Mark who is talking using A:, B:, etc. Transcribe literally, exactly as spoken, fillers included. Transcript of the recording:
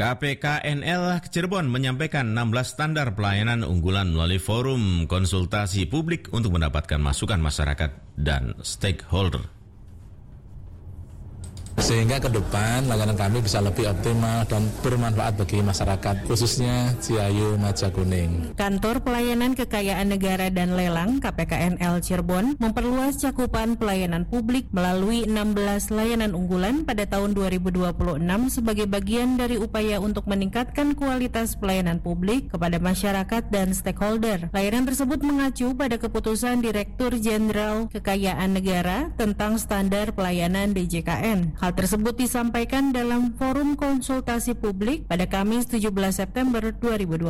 A: K P K N L Cirebon menyampaikan enam belas standar pelayanan unggulan melalui forum konsultasi publik untuk mendapatkan masukan masyarakat dan stakeholder.
B: Sehingga ke depan layanan kami bisa lebih optimal dan bermanfaat bagi masyarakat, khususnya Ciayu Majakuning.
C: Kantor Pelayanan Kekayaan Negara dan Lelang K P K N L Cirebon memperluas cakupan pelayanan publik melalui enam belas layanan unggulan pada tahun dua ribu dua puluh enam sebagai bagian dari upaya untuk meningkatkan kualitas pelayanan publik kepada masyarakat dan stakeholder. Layanan tersebut mengacu pada keputusan Direktur Jenderal Kekayaan Negara tentang standar pelayanan D J K N. Hal tersebut disampaikan dalam forum konsultasi publik pada Kamis tujuh belas September dua ribu dua puluh.